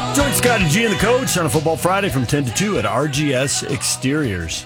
Join Scott and G and the coach on a Football Friday from 10 to 2 at RGS Exteriors.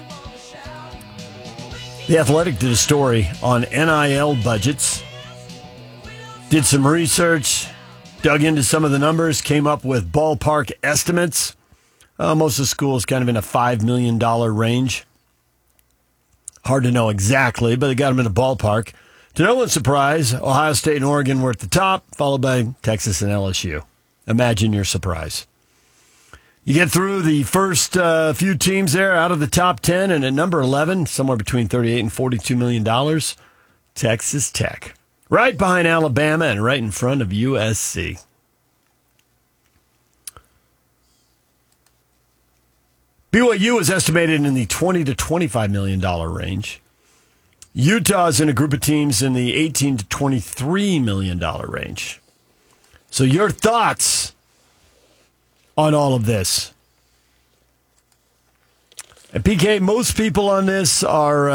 The Athletic did a story on NIL budgets, did some research, dug into some of the numbers, came up with ballpark estimates. Most of the schools kind of in a $5 million range. Hard to know exactly, but they got them in a ballpark. To no one's surprise, Ohio State and Oregon were at the top, followed by Texas and LSU. Imagine your surprise. You get through the first few teams there out of the top 10, and at number 11, somewhere between $38 and $42 million, Texas Tech. Right behind Alabama and right in front of USC. BYU is estimated in the $20 to $25 million range. Utah's in a group of teams in the $18 to $23 million range. So your thoughts on all of this? And PK, most people on this are,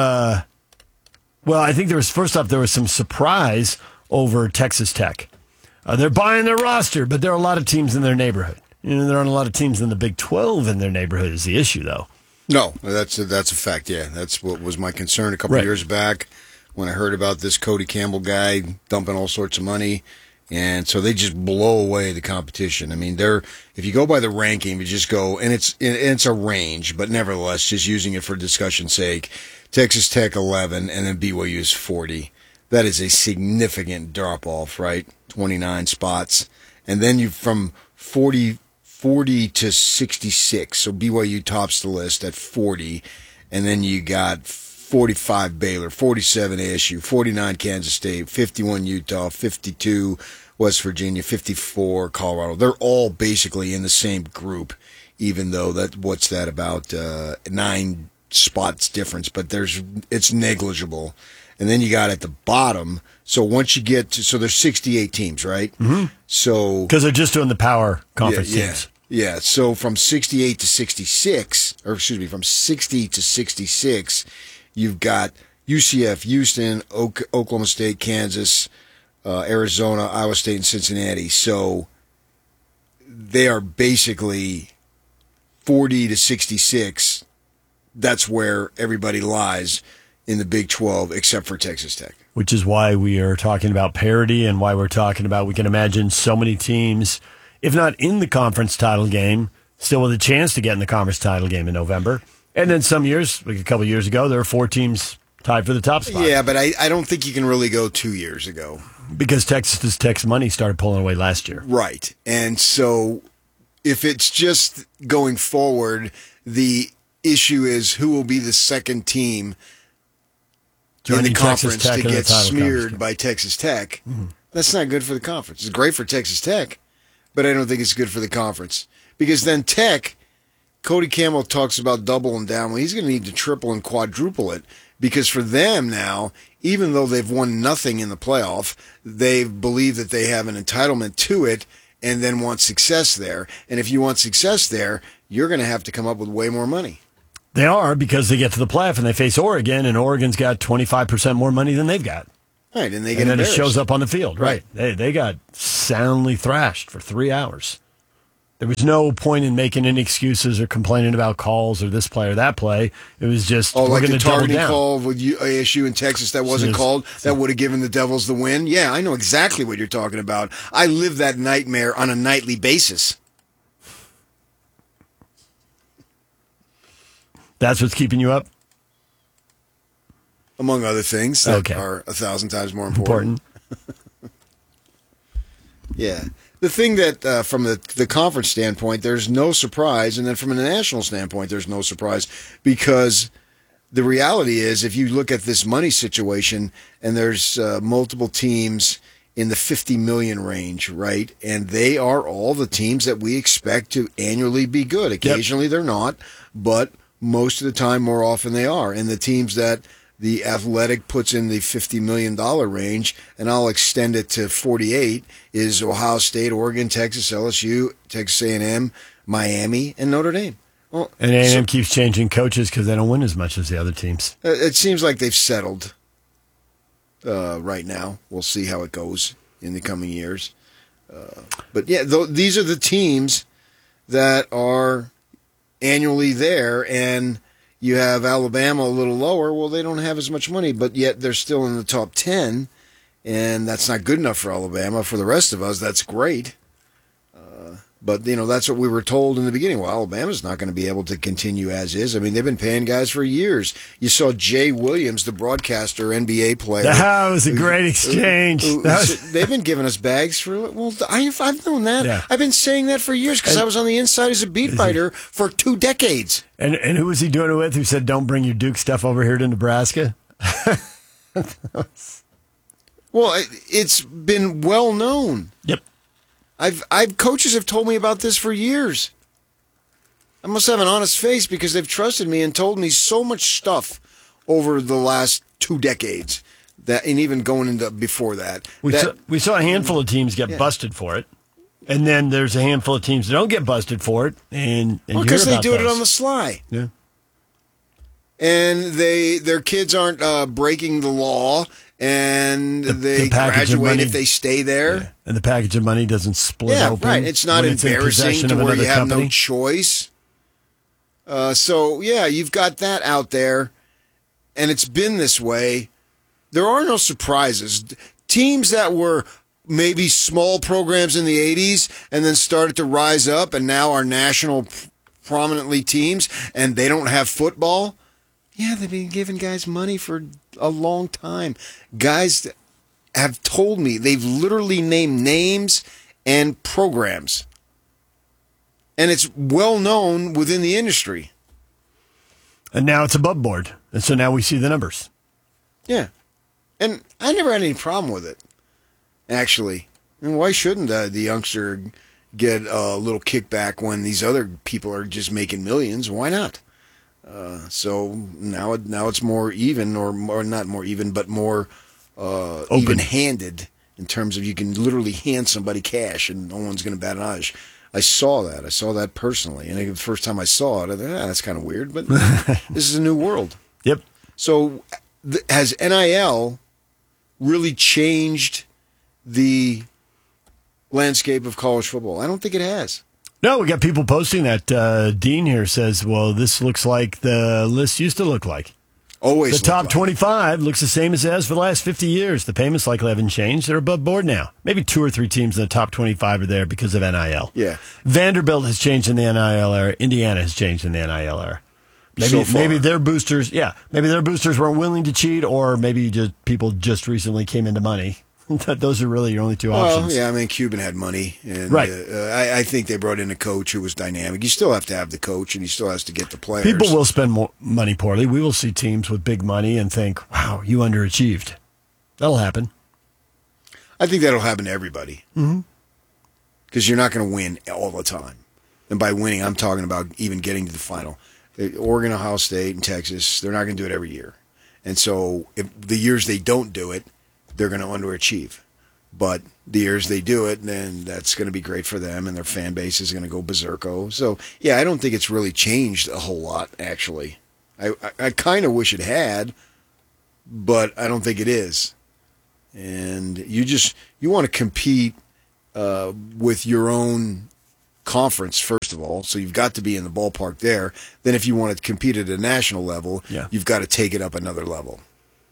I think there was some surprise over Texas Tech. They're buying their roster, but there are a lot of teams in their neighborhood. There aren't a lot of teams in the Big 12 in their neighborhood is the issue, though. No, that's a fact, yeah. That's what was my concern a couple of years back when I heard about this Cody Campbell guy dumping all sorts of money. And so they just blow away the competition. I mean, if you go by the ranking, you just go, and it's a range, but nevertheless, just using it for discussion's sake, Texas Tech 11 and then BYU is 40. That is a significant drop-off, right? 29 spots. And then you from 40 to 66. So BYU tops the list at 40. And then you got 45 Baylor, 47 ASU, 49 Kansas State, 51 Utah, 52 West Virginia, 54 Colorado. They're all basically in the same group, even though about 9 spots difference, but it's negligible. And then you got at the bottom. So once you get to, so there's 68 teams, right? Mm-hmm. So because they're just doing the power conference teams. Yeah. So from 68 to 66, from 60 to 66, you've got UCF, Houston, Oklahoma State, Kansas, Arizona, Iowa State, and Cincinnati. So they are basically 40 to 66. That's where everybody lies in the Big 12, except for Texas Tech. Which is why we are talking about parity and why we're talking about we can imagine so many teams, if not in the conference title game, still with a chance to get in the conference title game in November. And then some years, like a couple of years ago, there were 4 teams tied for the top spot. Yeah, but I don't think you can really go 2 years ago. Because Texas Tech's money started pulling away last year. Right. And so if it's just going forward, the issue is who will be the second team in the conference to get smeared by Texas Tech. Mm-hmm. That's not good for the conference. It's great for Texas Tech, but I don't think it's good for the conference. Because then Tech, Cody Campbell talks about doubling down. Well, he's going to need to triple and quadruple it. Because for them now, even though they've won nothing in the playoff, they believe that they have an entitlement to it and then want success there. And if you want success there, you're going to have to come up with way more money. They are, because they get to the playoff and they face Oregon, and Oregon's got 25% more money than they've got. Right, and they get and then embarrassed. It shows up on the field. Right. They got soundly thrashed for 3 hours. There was no point in making any excuses or complaining about calls or this play or that play. It was just, we're like going the to double targeting down. call with ASU in Texas that wasn't called, that would have given the Devils the win. Yeah, I know exactly what you're talking about. I live that nightmare on a nightly basis. That's what's keeping you up? Among other things that are 1,000 times more important. Yeah. The thing that, from the conference standpoint, there's no surprise, and then from a national standpoint, there's no surprise, because the reality is, if you look at this money situation, and there's multiple teams in the 50 million range, right? And they are all the teams that we expect to annually be good. Occasionally they're not, but most of the time, more often they are. And the teams that the Athletic puts in the $50 million range, and I'll extend it to 48, is Ohio State, Oregon, Texas, LSU, Texas A&M, Miami, and Notre Dame. Well, and A&M keeps changing coaches because they don't win as much as the other teams. It seems like they've settled right now. We'll see how it goes in the coming years. But yeah, these are the teams that are annually there, and you have Alabama a little lower. Well, they don't have as much money, but yet they're still in the top 10, and that's not good enough for Alabama. For the rest of us, that's great. But, that's what we were told in the beginning. Well, Alabama's not going to be able to continue as is. I mean, they've been paying guys for years. You saw Jay Williams, the broadcaster, NBA player. That was a great exchange. They've been giving us bags for, well, I've known that. Yeah. I've been saying that for years because I was on the inside as a beat writer for 2 decades. And who was he doing it with who said, don't bring your Duke stuff over here to Nebraska? Well, it's been well known. Yep. Coaches have told me about this for years. I must have an honest face because they've trusted me and told me so much stuff over the last 2 decades and even going into before that. We saw a handful of teams get busted for it, and then there's a handful of teams that don't get busted for it, and because they do it on the sly. Yeah. And their kids aren't breaking the law. And they graduate if they stay there. Yeah. And the package of money doesn't split open. Yeah, right. It's not embarrassing to where you have no choice. You've got that out there, and it's been this way. There are no surprises. Teams that were maybe small programs in the 80s and then started to rise up and now are national prominently teams, and they don't have football. Yeah, they've been giving guys money for a long time. Guys have told me they've literally named names and programs. And it's well known within the industry. And now it's above board. And so now we see the numbers. Yeah. And I never had any problem with it, actually. I mean, why shouldn't the youngster get a little kickback when these other people are just making millions? Why not? So now it's more even, or not more even, but more even-handed in terms of you can literally hand somebody cash and no one's going to bat an eye. I saw that. I saw that personally. And the first time I saw it, I thought, that's kind of weird, but this is a new world. Yep. So has NIL really changed the landscape of college football? I don't think it has. No, we got people posting that. Dean here says, well, this looks like the list used to look like. Always. The top 25 looks the same as it has for the last 50 years. The payments likely haven't changed. They're above board now. Maybe 2 or 3 teams in the top 25 are there because of NIL. Yeah. Vanderbilt has changed in the NIL era. Indiana has changed in the NIL era. Maybe their boosters, maybe their boosters weren't willing to cheat, or maybe just people just recently came into money. Those are really your only 2 options. Well, yeah, I mean, Cuban had money. And, right. I think they brought in a coach who was dynamic. You still have to have the coach, and he still has to get the players. People will spend more money poorly. We will see teams with big money and think, wow, you underachieved. That'll happen. I think that'll happen to everybody. Mm-hmm. Because you're not going to win all the time. And by winning, I'm talking about even getting to the final. Oregon, Ohio State, and Texas, they're not going to do it every year. And so if the years they don't do it, they're going to underachieve. But the years they do it, then that's going to be great for them, and their fan base is going to go berserko. So, yeah, I don't think it's really changed a whole lot, actually. I kind of wish it had, but I don't think it is. And you want to compete with your own conference, first of all, so you've got to be in the ballpark there. Then if you want to compete at a national level, you've got to take it up another level.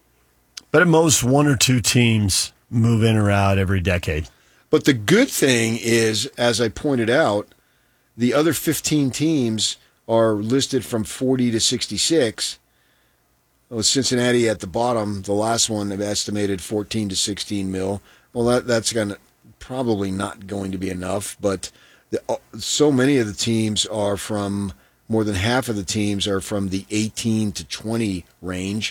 But at most, 1 or 2 teams move in or out every decade. But the good thing is, as I pointed out, the other 15 teams are listed from 40 to 66. With Cincinnati at the bottom, the last one they've estimated 14 to 16 mil. Well, that's probably not going to be enough, but so many of the teams are from, more than half of the teams are from the 18 to 20 range,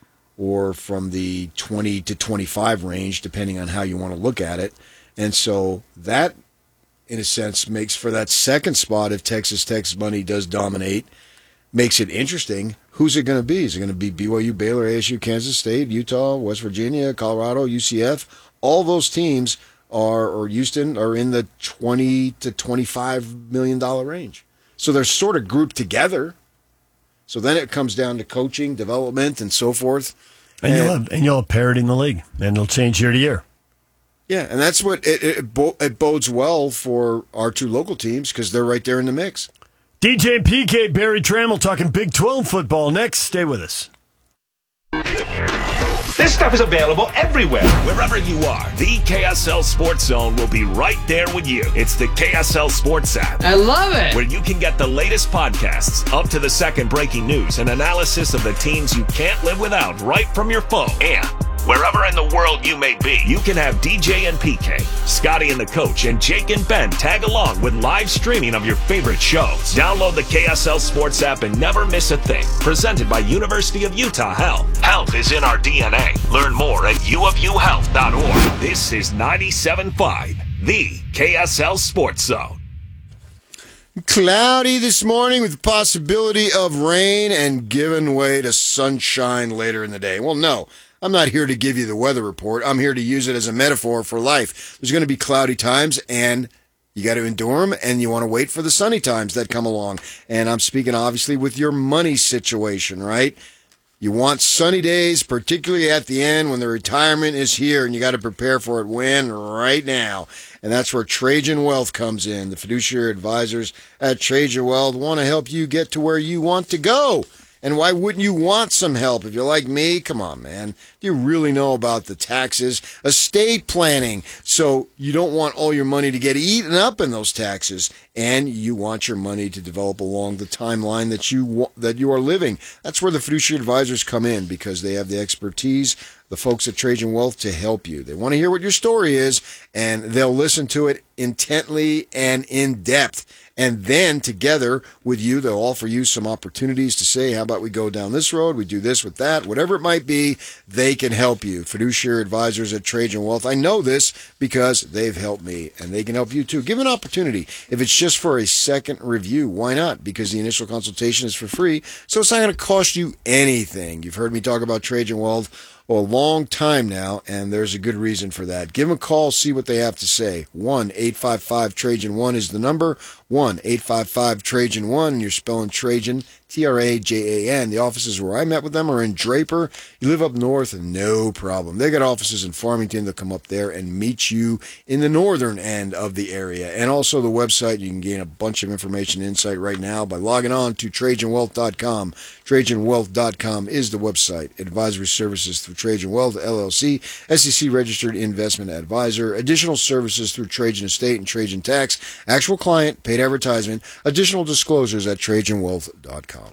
or from the 20 to 25 range, depending on how you want to look at it. And so that, in a sense, makes for that second spot, if Texas money does dominate, makes it interesting. Who's it going to be? Is it going to be BYU, Baylor, ASU, Kansas State, Utah, West Virginia, Colorado, UCF? All those teams or Houston are in the $20 to $25 million range. So they're sort of grouped together. So then it comes down to coaching, development, and so forth. And you'll have parity in the league, and it'll change year to year. Yeah, and that's what it bodes well for our two local teams because they're right there in the mix. DJ and PK, Barry Trammell talking Big 12 football next. Stay with us. This stuff is available everywhere. Wherever you are, the KSL Sports Zone will be right there with you. It's the KSL Sports app. I love it. Where you can get the latest podcasts, up to the second breaking news, and analysis of the teams you can't live without right from your phone. And wherever in the world you may be, you can have DJ and PK, Scotty and the Coach, and Jake and Ben tag along with live streaming of your favorite shows. Download the KSL Sports app and never miss a thing. Presented by University of Utah Health. Health is in our DNA. Learn more at uofuhealth.org. This is 97.5, the KSL Sports Zone. Cloudy this morning with the possibility of rain and giving way to sunshine later in the day. Well, no. I'm not here to give you the weather report. I'm here to use it as a metaphor for life. There's going to be cloudy times, and you got to endure them, and you want to wait for the sunny times that come along. And I'm speaking, obviously, with your money situation, right? You want sunny days, particularly at the end when the retirement is here, and you got to prepare for it when? Right now. And that's where Trajan Wealth comes in. The fiduciary advisors at Trajan Wealth want to help you get to where you want to go. And why wouldn't you want some help? If you're like me, come on, man. Do you really know about the taxes? Estate planning. So you don't want all your money to get eaten up in those taxes. And you want your money to develop along the timeline that you are living. That's where the fiduciary advisors come in because they have the expertise, the folks at Trajan Wealth, to help you. They want to hear what your story is, and they'll listen to it intently and in depth. And then together with you, they'll offer you some opportunities to say, how about we go down this road? We do this with that, whatever it might be, they can help you. Fiduciary advisors at Trajan Wealth. I know this because they've helped me, and they can help you too. Give an opportunity. If it's just for a second review, why not? Because the initial consultation is for free, so it's not going to cost you anything. You've heard me talk about Trajan Wealth a long time now, and there's a good reason for that. Give them a call, see what they have to say. 1-855-TRAJAN-1 is the number. 1-855-TRAJAN-1, and you're spelling Trajan, Trajan. The offices where I met with them are in Draper. You live up north, no problem. They got offices in Farmington. They'll come up there and meet you in the northern end of the area. And also the website, you can gain a bunch of information and insight right now by logging on to TrajanWealth.com. TrajanWealth.com is the website. Advisory services through Trajan Wealth, LLC, SEC-registered investment advisor. Additional services through Trajan Estate and Trajan Tax. Actual client, paid advertisement. Additional disclosures at TrajanWealth.com.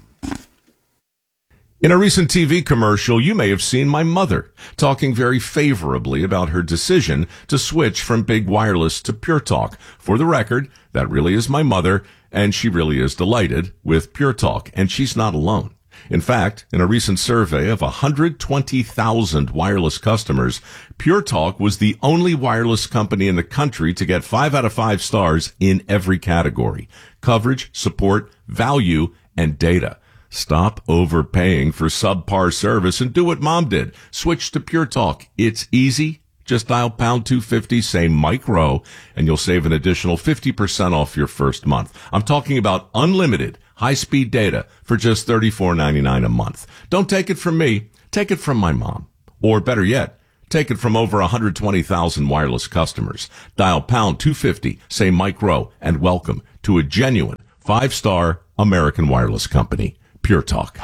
In a recent TV commercial, you may have seen my mother talking very favorably about her decision to switch from big wireless to Pure Talk. For the record, that really is my mother, and she really is delighted with Pure Talk, and she's not alone. In fact, in a recent survey of 120,000 wireless customers, Pure Talk was the only wireless company in the country to get 5 out of 5 stars in every category: coverage, support, value, and data. Stop overpaying for subpar service and do what Mom did. Switch to Pure Talk. It's easy. Just dial pound 250, say Mike Rowe, and you'll save an additional 50% off your first month. I'm talking about unlimited high-speed data for just $34.99 a month. Don't take it from me. Take it from my mom. Or better yet, take it from over 120,000 wireless customers. Dial pound 250, say Mike Rowe, and welcome to a genuine 5-star American wireless company, Pure Talk.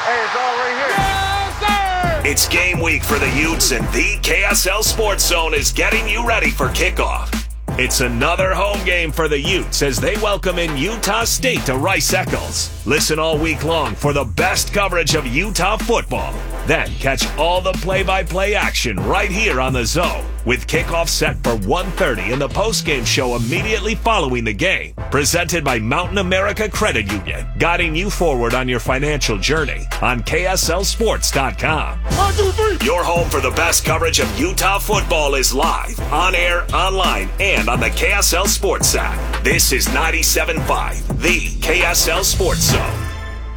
It's game week for the Utes, and the KSL Sports Zone is getting you ready for kickoff. It's another home game for the Utes as they welcome in Utah State to Rice-Eccles. Listen all week long for the best coverage of Utah football. Then catch all the play-by-play action right here on the Zone, with kickoff set for 1:30 and the postgame show immediately following the game. Presented by Mountain America Credit Union, guiding you forward on your financial journey on KSLSports.com. 1, 2, 3. Your home for the best coverage of Utah football is live, on air, online, and on the KSL Sports app. This is 97.5, the KSL Sports Zone.